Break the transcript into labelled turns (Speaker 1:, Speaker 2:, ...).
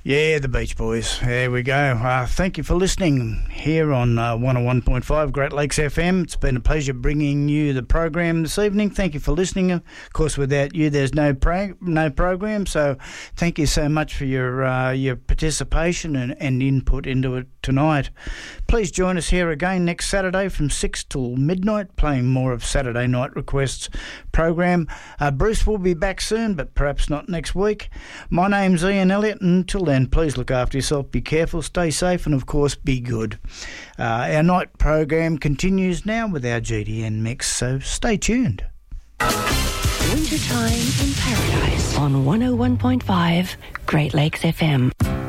Speaker 1: Yeah, the Beach Boys. There we go. Thank you for listening here on 101.5 Great Lakes FM. It's been a pleasure bringing you the program this evening. Thank you for listening. Of course, without you, there's no program. So thank you so much for your participation and input into it tonight. Please join us here again next Saturday from 6 till midnight, playing more of Saturday Night Requests program. Bruce will be back soon, but perhaps not next week. My name's Ian Elliott, and until then, please look after yourself, be careful, stay safe, and of course, be good. Our night program continues now with our GDN mix, so stay tuned.
Speaker 2: Wintertime in Paradise on 101.5 Great Lakes FM.